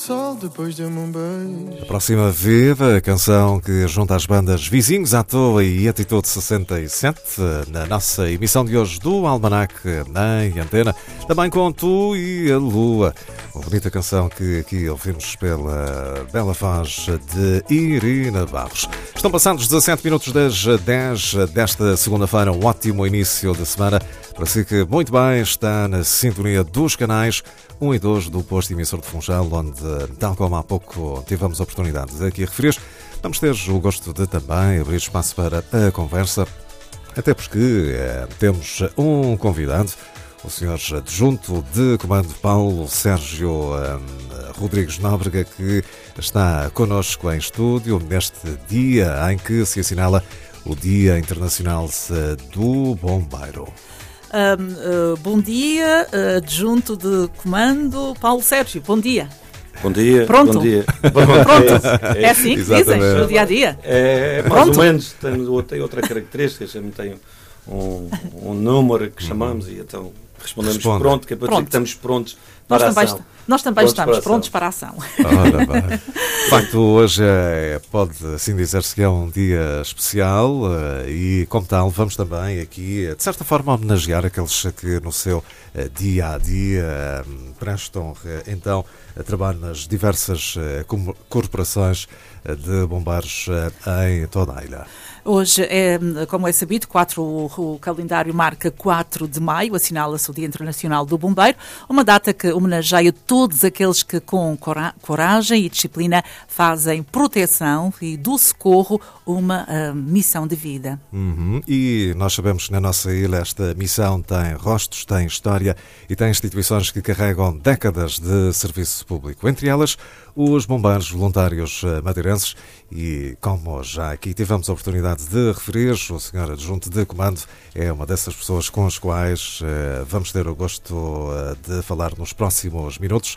Sol depois de um beijo. Próxima Viva, a canção que junta as bandas Vizinhos à Toa e Atitude 67, na nossa emissão de hoje do Almanac em Antena, também com Tu e a Lua. Uma bonita canção que aqui ouvimos pela bela voz de Irina Barros. Estão passando os 17 minutos das 10 desta segunda-feira, um ótimo início de semana. Para si que muito bem está na sintonia dos canais 1 e 2 do posto emissor de Funchal, onde, tal como há pouco tivemos a oportunidade de aqui referir, vamos ter o gosto de também abrir espaço para a conversa, até porque temos um convidado, o senhor adjunto de comando Paulo Sérgio Rodrigues Nóbrega, que está connosco em estúdio neste dia em que se assinala o Dia Internacional do Bombeiro. Bom dia, adjunto de comando Paulo Sérgio, bom dia. Bom dia. Pronto. Bom dia. Pronto. É assim que dizem no dia a dia? É mais ou menos, tem outra característica, sempre tem um número que chamamos e então respondemos pronto, que é para dizer que estamos prontos para a ação. Nós também estamos prontos para a ação. Ora bem. De facto, hoje pode assim dizer-se que é um dia especial e, como tal, vamos também aqui, de certa forma, homenagear aqueles que no seu dia a dia prestam então trabalho nas diversas corporações de bombeiros em toda a ilha. Hoje, como é sabido, o calendário marca 4 de maio, assinala-se o Dia Internacional do Bombeiro, uma data que homenageia todos aqueles que com coragem e disciplina fazem proteção e do socorro uma missão de vida. E nós sabemos que na nossa ilha esta missão tem rostos, tem história e tem instituições que carregam décadas de serviço público, entre elas os bombeiros voluntários madeirenses e, como já aqui tivemos a oportunidade de referir, o senhor adjunto de comando é uma dessas pessoas com as quais vamos ter o gosto de falar nos próximos minutos.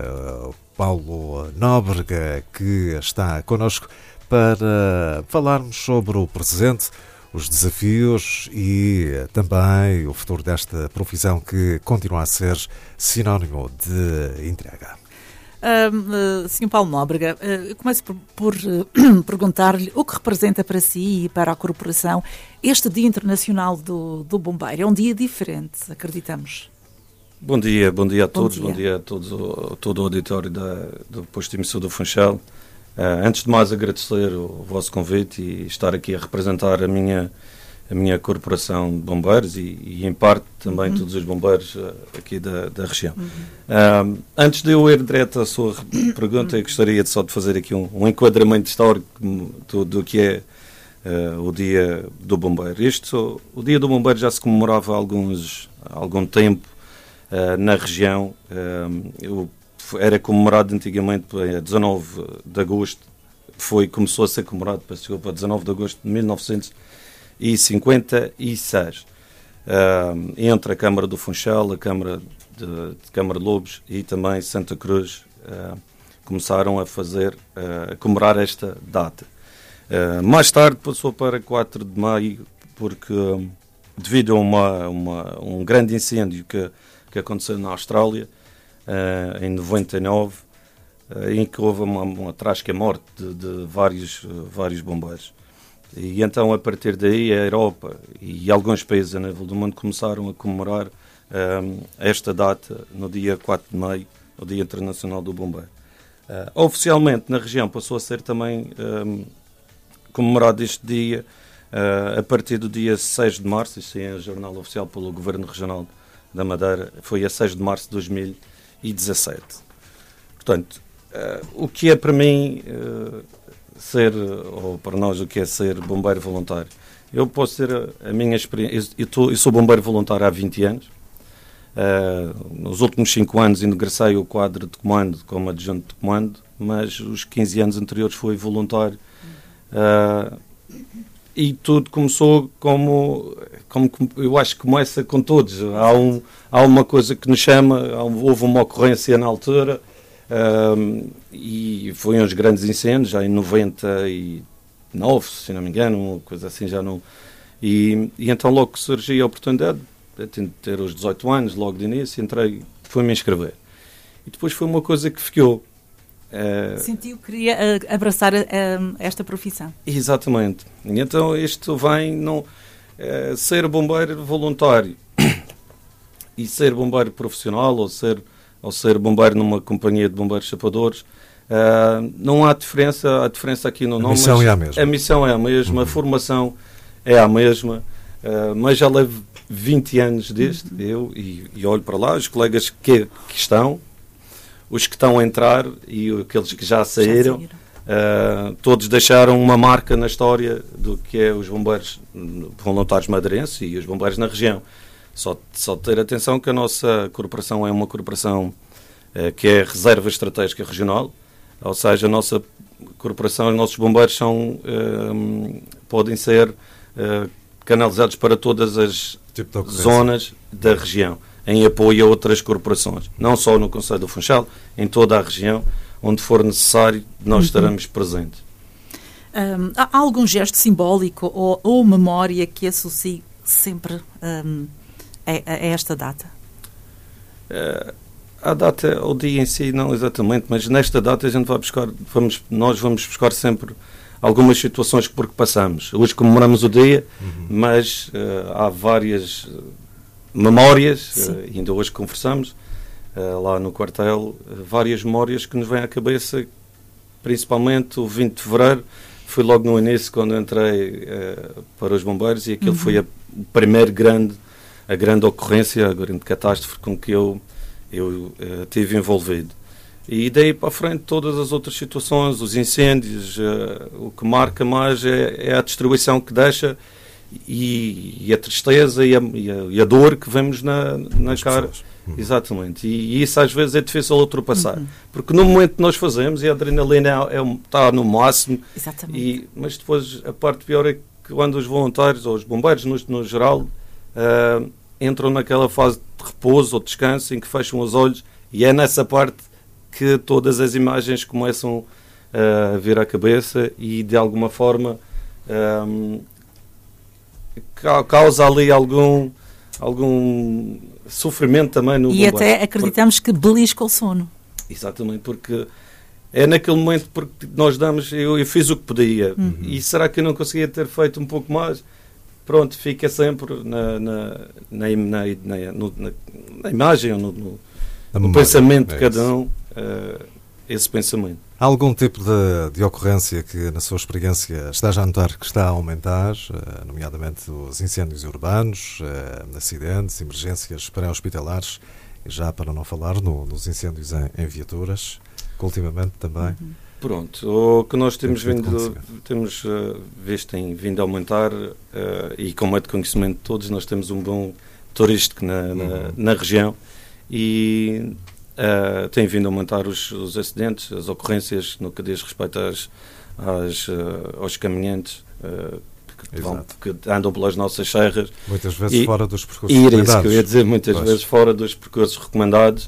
Paulo Nóbrega, que está connosco para falarmos sobre o presente, os desafios e também o futuro desta profissão que continua a ser sinónimo de entrega. Sr. Paulo Nóbrega, eu começo por perguntar-lhe o que representa para si e para a corporação este Dia Internacional do Bombeiro. É um dia diferente, acreditamos. Bom dia a todos, bom dia a todo o auditório do posto emissor do Funchal. Antes de mais, agradecer o vosso convite e estar aqui a representar a minha corporação de bombeiros e em parte também todos os bombeiros aqui da região. Antes de eu ir direto à sua pergunta, eu gostaria só de fazer aqui um enquadramento histórico do que é o Dia do Bombeiro. O Dia do Bombeiro já se comemorava há algum tempo na região. Era comemorado antigamente a 19 de agosto, começou a ser comemorado, a 19 de agosto de 1956, entre a Câmara do Funchal, a Câmara de Lobos e também Santa Cruz, começaram a comemorar esta data. Mais tarde passou para 4 de maio, porque devido a um grande incêndio que aconteceu na Austrália, em 99, em que houve uma trágica morte de vários bombeiros. E então, a partir daí, a Europa e alguns países a nível do mundo começaram a comemorar esta data no dia 4 de maio, o Dia Internacional do Bombeiro. Oficialmente, na região, passou a ser também comemorado este dia a partir do dia 6 de março, isso é o jornal oficial pelo Governo Regional da Madeira, foi a 6 de março de 2017. Portanto, o que é para mim ou para nós o que é ser bombeiro voluntário? Eu posso ter a minha experiência, eu sou bombeiro voluntário há 20 anos, nos últimos 5 anos ingressei ao quadro de comando como adjunto de comando, mas os 15 anos anteriores fui voluntário, e tudo começou como eu acho que começa com todos. Há uma coisa que nos chama, houve uma ocorrência na altura, e foi uns grandes incêndios, já em 99, se não me engano, uma coisa assim, já não... E então logo que surgiu a oportunidade, de ter os 18 anos, logo de início, fui-me inscrever. E depois foi uma coisa que ficou. Sentiu que queria abraçar esta profissão. Exatamente. E então isto vem ser bombeiro voluntário e ser bombeiro profissional ou ser bombeiro numa companhia de bombeiros chapadores. Não há diferença. A diferença aqui no nome. A missão é a mesma. A missão é a mesma, a formação é a mesma, mas já levo 20 anos deste, eu, e olho para lá, os colegas que estão, os que estão a entrar e aqueles que já saíram, todos deixaram uma marca na história do que é os bombeiros voluntários madeirenses e os bombeiros na região. Só ter atenção que a nossa corporação é uma corporação que é reserva estratégica regional, ou seja, a nossa corporação, os nossos bombeiros podem ser canalizados para todas as zonas da região, em apoio a outras corporações, não só no Concelho do Funchal, em toda a região, onde for necessário, nós estaremos presentes. Há algum gesto simbólico ou memória que associe sempre a esta data? A data, o dia em si, não exatamente, mas nesta data a gente nós vamos buscar sempre algumas situações porque passamos. Hoje comemoramos o dia, mas há várias memórias, ainda hoje conversamos lá no quartel, várias memórias que nos vêm à cabeça, principalmente o 20 de fevereiro, foi logo no início quando entrei para os bombeiros e aquilo foi a grande ocorrência, a grande catástrofe com que eu estive envolvido. E daí para a frente todas as outras situações, os incêndios, o que marca mais é a destruição que deixa e a tristeza e a dor que vemos na cara. Exatamente. E isso às vezes é difícil ultrapassar. Porque no momento que nós fazemos, e a adrenalina está no máximo. Exatamente. Mas depois a parte pior é que quando os voluntários ou os bombeiros no geral entram naquela fase de repouso ou descanso em que fecham os olhos, e é nessa parte que todas as imagens começam a vir à cabeça e de alguma forma causa ali algum sofrimento também no bombeiro. E até acreditamos que belisca o sono. Exatamente, porque é naquele momento porque nós eu fiz o que podia e será que eu não conseguia ter feito um pouco mais? Pronto, fica sempre na imagem ou no pensamento de cada um, esse pensamento. Há algum tipo de ocorrência que, na sua experiência, esteja a notar que está a aumentar, nomeadamente os incêndios urbanos, acidentes, emergências pré-hospitalares, e já para não falar nos incêndios em viaturas, que ultimamente também... Pronto, o que nós temos visto tem vindo a aumentar e como é de conhecimento de todos, nós temos um bom turístico na região e tem vindo a aumentar os acidentes, as ocorrências no que diz respeito aos caminhantes que andam pelas nossas serras. Muitas vezes fora dos percursos recomendados. Isso que eu ia dizer, muitas vezes fora dos percursos recomendados.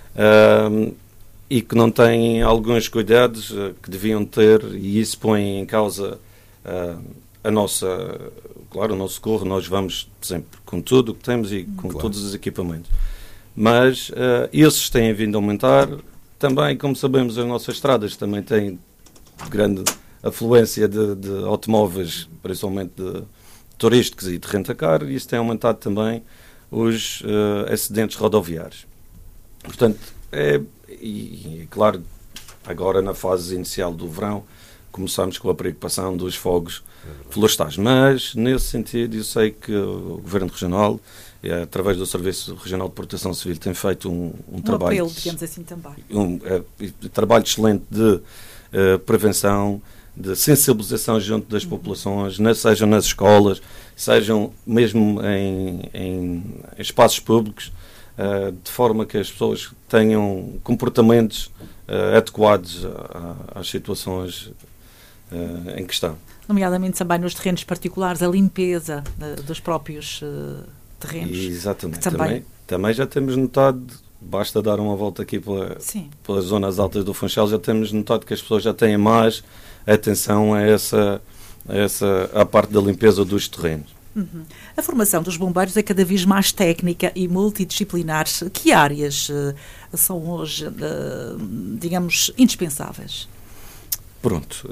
E que não têm alguns cuidados que deviam ter, e isso põe em causa o nosso socorro. Nós vamos sempre com tudo o que temos e com todos os equipamentos. Mas esses têm vindo a aumentar. Também, como sabemos, as nossas estradas também têm grande afluência de automóveis, principalmente de turísticos e de rentacar, e isso tem aumentado também os acidentes rodoviários. Portanto, e claro, agora na fase inicial do verão começamos com a preocupação dos fogos florestais, mas nesse sentido eu sei que o Governo Regional, através do Serviço Regional de Proteção Civil, tem feito um trabalho, apelo, digamos assim, também. Um trabalho excelente de prevenção, de sensibilização junto das populações, sejam nas escolas, sejam mesmo em espaços públicos, de forma que as pessoas tenham comportamentos adequados às situações em questão. Nomeadamente também nos terrenos particulares, a limpeza dos próprios terrenos. Exatamente. Também já temos notado, basta dar uma volta aqui pelas zonas altas do Funchal, já temos notado que as pessoas já têm mais atenção a parte da limpeza dos terrenos. A formação dos bombeiros é cada vez mais técnica e multidisciplinar. Que áreas são hoje, digamos, indispensáveis? Pronto.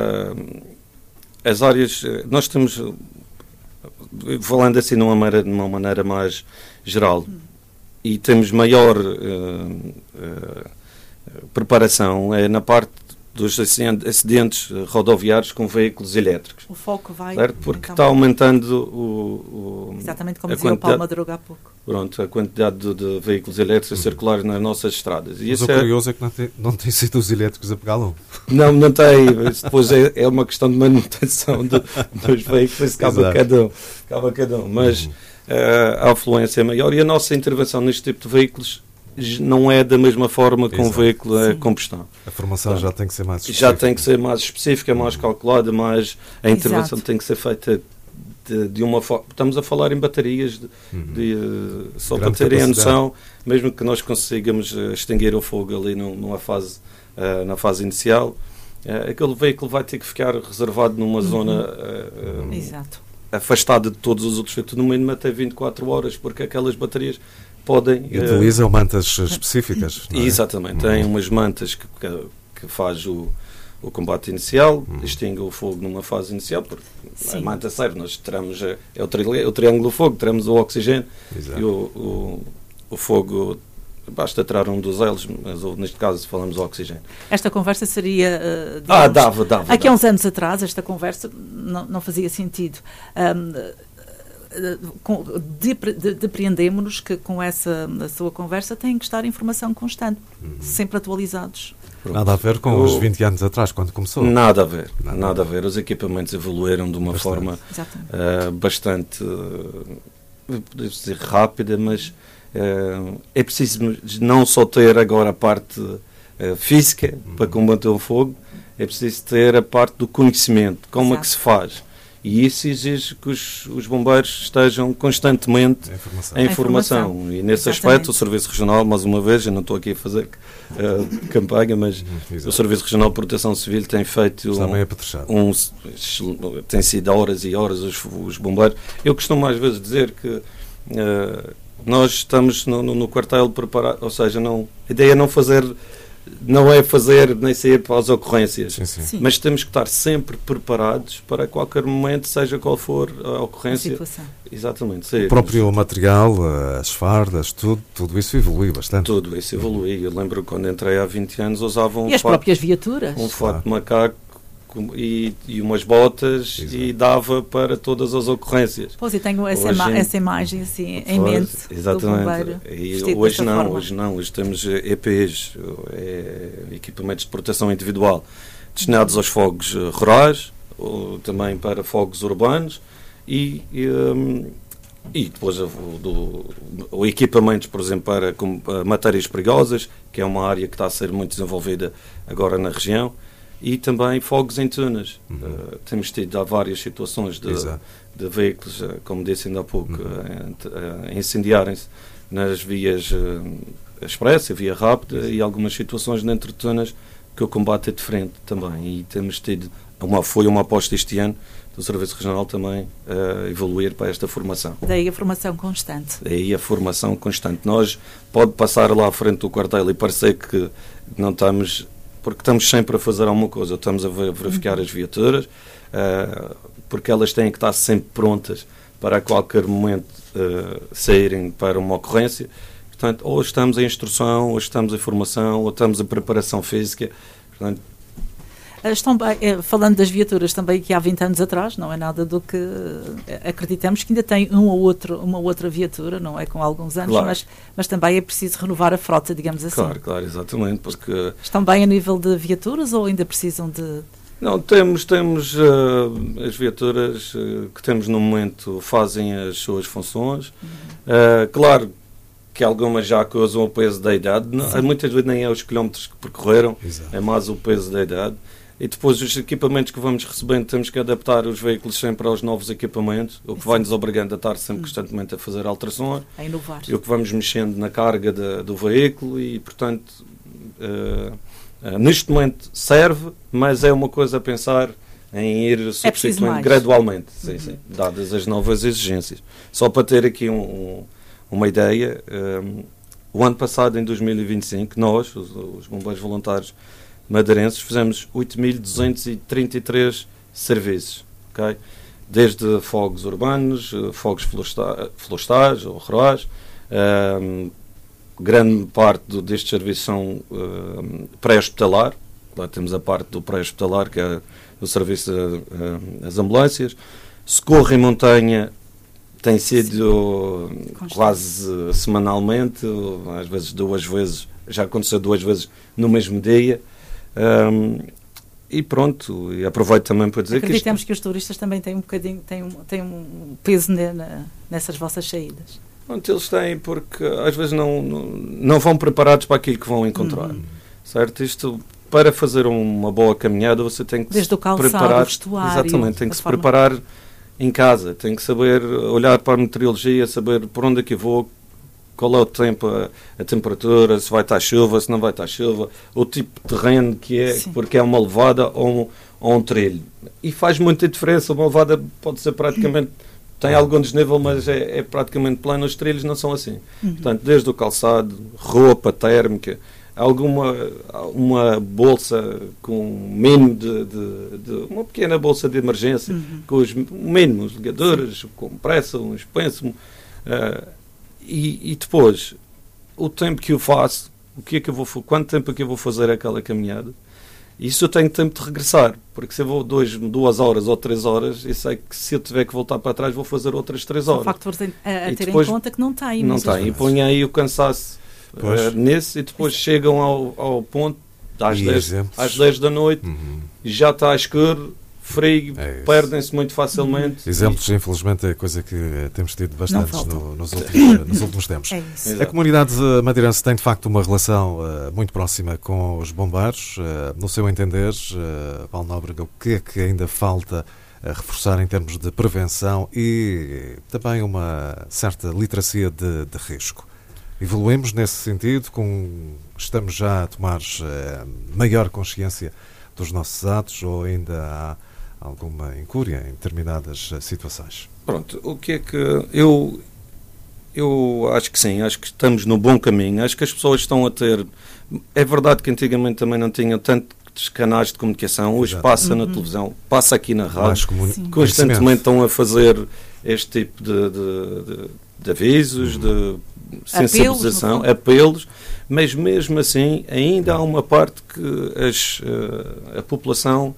As áreas... Nós temos... Falando assim de uma maneira mais geral, e temos maior preparação na parte dos acidentes rodoviários com veículos elétricos. O foco vai... Certo? Porque está aumentando exatamente como dizia o Paulo Madruga há pouco. Pronto, a quantidade de veículos elétricos a circular nas nossas estradas. E mas o curioso é que não tem sido os elétricos a pegá-lo. Não tem. Depois é uma questão de manutenção dos veículos, cabe a cada um. Mas a afluência é maior e a nossa intervenção neste tipo de veículos não é da mesma forma que um veículo a combustão. A formação já tem que ser mais específica. Já tem que ser mais específica, mais calculada, a intervenção tem que ser feita de uma forma... Estamos a falar em baterias, só para terem a noção, mesmo que nós consigamos extinguir o fogo ali na fase inicial, aquele veículo vai ter que ficar reservado numa zona afastada de todos os outros veículos, no mínimo até 24 horas, porque aquelas baterias podem... E utilizam mantas específicas, não é? Exatamente, tem umas mantas que faz o combate inicial, extingue o fogo numa fase inicial, porque a manta serve, nós teremos o triângulo do fogo, teremos o oxigênio. Exato. E o fogo, basta tirar um dos elos, mas neste caso falamos do oxigênio. Esta conversa seria... dava. Aqui há uns anos atrás, esta conversa não fazia sentido. Depreendemos-nos que com a sua conversa tem que estar informação constante, sempre atualizados. Pronto. Nada a ver com os 20 anos atrás, quando começou? Nada a ver. Os equipamentos evoluíram de uma forma bastante, podemos dizer, rápida, mas é preciso não só ter agora a parte física para combater o fogo, é preciso ter a parte do conhecimento, como é que se faz. E isso exige que os bombeiros estejam constantemente em informação. E nesse aspecto, o Serviço Regional, mais uma vez, eu não estou aqui a fazer campanha, mas o Serviço Regional de Proteção Civil tem feito tem sido horas e horas os bombeiros. Eu costumo às vezes dizer que nós estamos no quartel preparado, ou seja, a ideia é não é fazer nem sair para as ocorrências, Sim. Mas temos que estar sempre preparados para qualquer momento, seja qual for a ocorrência. Exatamente. O próprio material, as fardas, tudo isso evolui bastante. Tudo isso evolui. Eu lembro quando entrei há 20 anos usavam as próprias viaturas. Um fato de macaco e umas botas. Exato. E dava para todas as ocorrências. Pois, e tenho essa imagem assim em mente. Exatamente. E hoje não. Hoje temos EPs, equipamentos de proteção individual, destinados aos fogos rurais, ou também para fogos urbanos, e depois o equipamentos, por exemplo, para matérias perigosas, que é uma área que está a ser muito desenvolvida agora na região. E também fogos em tunas. Temos tido várias situações de veículos, como disse ainda há pouco, a incendiarem-se nas vias expressa, via rápida, e algumas situações dentro de tunas que o combate é diferente também. E temos tido, foi uma aposta este ano do Serviço Regional também evoluir para esta formação. Daí a formação constante. Nós pode passar lá à frente do quartel e parecer que não estamos... Porque estamos sempre a fazer alguma coisa, estamos a verificar as viaturas, porque elas têm que estar sempre prontas para a qualquer momento saírem para uma ocorrência. Portanto, ou estamos em instrução, ou estamos em formação, ou estamos em preparação física. Portanto, falando das viaturas também, que há 20 anos atrás, não é nada do que acreditamos que ainda tem uma outra viatura, não é, com alguns anos, claro. mas também é preciso renovar a frota, digamos assim. Claro, exatamente. Porque... Estão bem a nível de viaturas ou ainda precisam de... Não, temos as viaturas que temos no momento fazem as suas funções. Claro que algumas já usam o peso da idade, muitas vezes nem é os quilómetros que percorreram, é mais o peso da idade. E depois os equipamentos que vamos recebendo, temos que adaptar os veículos sempre aos novos equipamentos, o que vai-nos obrigando a estar sempre constantemente a fazer alterações. A inovar. E o que vamos mexendo na carga do veículo e, portanto, neste momento serve, mas é uma coisa a pensar em ir substituindo mais. gradualmente, sim, dadas as novas exigências. Só para ter aqui uma ideia, o ano passado, em 2025, nós, os bombeiros voluntários madeirenses, fizemos 8.233 serviços, ok? Desde fogos urbanos, fogos florestais ou rurais, grande parte destes serviços são pré-hospitalar. Lá temos a parte do pré-hospitalar, que é o serviço das ambulâncias. Socorro em montanha tem sido quase semanalmente, às vezes 2 vezes, já aconteceu 2 vezes no mesmo dia. E pronto, e aproveito também para dizer acreditamos que os turistas também têm um bocadinho, têm um peso nessas vossas saídas. Pronto, eles têm, porque às vezes não vão preparados para aquilo que vão encontrar, certo? Isto, para fazer uma boa caminhada, você tem que desde o calçado, preparar, o vestuário, exatamente, tem que se preparar em casa, tem que saber olhar para a meteorologia, saber por onde é que eu vou, qual é o tempo, a temperatura, se vai estar chuva, se não vai estar chuva, o tipo de terreno que é, sim, porque é uma levada ou um trilho. E faz muita diferença. Uma levada pode ser praticamente, tem algum desnível, mas é praticamente plano. Os trilhos não são assim. Portanto, desde o calçado, roupa térmica, uma bolsa com mínimo uma pequena bolsa de emergência, com os mínimos, ligaduras, compressa, um expenso, e depois o tempo que eu faço, quanto tempo é que eu vou fazer aquela caminhada. Isso eu tenho tempo de regressar, porque se eu vou 2 horas ou 3 horas, eu sei que se eu tiver que voltar para trás vou fazer outras 3 horas. São factores a ter depois, em conta que não tem. Não tem, e põe aí o cansaço nesse, e depois chegam ao ponto às 10 da noite, e já está escuro, frio, perdem-se muito facilmente. Exemplos, infelizmente, é coisa que temos tido bastantes nos últimos tempos. A comunidade madeirense tem, de facto, uma relação muito próxima com os bombeiros. No seu entender, Paulo Nóbrega, o que é que ainda falta reforçar em termos de prevenção e também uma certa literacia de risco? Evoluímos nesse sentido, estamos já a tomar maior consciência dos nossos atos, ou ainda há alguma incúria em determinadas situações? Pronto, o que é que eu acho que sim, acho que estamos no bom caminho, acho que as pessoas estão a ter, é verdade que antigamente também não tinham tantos canais de comunicação, hoje passa na televisão, passa aqui na rádio, constantemente estão a fazer este tipo de avisos, de sensibilização, apelos, mas mesmo assim ainda há uma parte que a população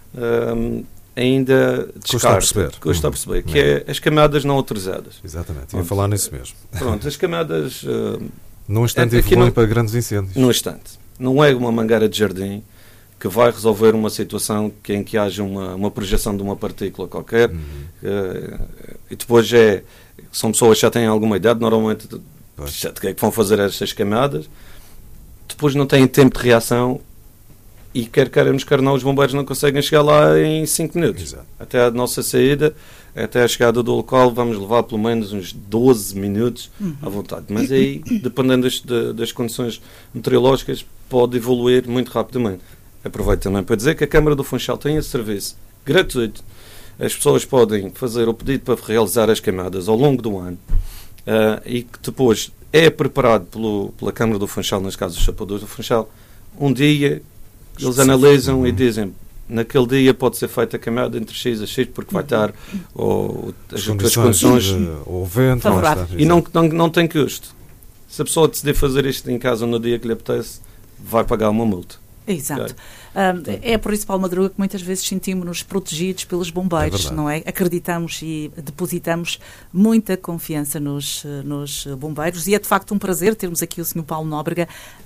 ainda descarta, custa a perceber, que é as camadas não autorizadas. Exatamente, ia falar nisso mesmo. Pronto, as camadas num instante evoluem para grandes incêndios. Num instante. Não é uma mangueira de jardim que vai resolver uma situação em que haja uma projeção de uma partícula qualquer, e depois são pessoas que já têm alguma idade, normalmente já que vão fazer estas camadas, depois não têm tempo de reação, e quer não, os bombeiros não conseguem chegar lá em 5 minutos. Exato. Até a nossa saída, até a chegada do local, vamos levar pelo menos uns 12 minutos à vontade. Mas aí, dependendo das condições meteorológicas, pode evoluir muito rapidamente. Aproveito também para dizer que a Câmara do Funchal tem esse serviço gratuito. As pessoas podem fazer o pedido para realizar as camadas ao longo do ano, e que depois é preparado pela Câmara do Funchal, neste caso os chapadores do Funchal, um dia. Eles analisam e dizem, naquele dia pode ser feita a camada entre X a X, porque vai estar as condições o vento, e não tem custo. Se a pessoa decidir fazer isto em casa no dia que lhe apetece, vai pagar uma multa. Exato. É por isso, Paulo Madruga, que muitas vezes sentimos-nos protegidos pelos bombeiros, não é? Acreditamos e depositamos muita confiança nos bombeiros, e é de facto um prazer termos aqui o Sr. Paulo Nóbrega,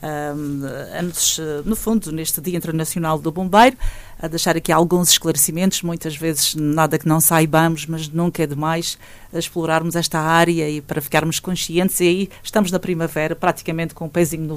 no fundo, neste Dia Internacional do Bombeiro, a deixar aqui alguns esclarecimentos, muitas vezes nada que não saibamos, mas nunca é demais explorarmos esta área e para ficarmos conscientes, e aí estamos na primavera, praticamente com o pezinho no